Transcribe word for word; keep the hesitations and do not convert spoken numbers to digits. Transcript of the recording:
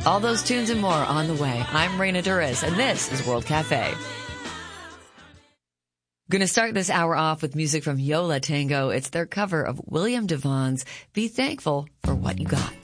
All those tunes and more on the way. I'm Raina Duris, and this is World Cafe. Going to start this hour off with music from Yo La Tengo. It's their cover of William DeVon's Be Thankful for What You Got.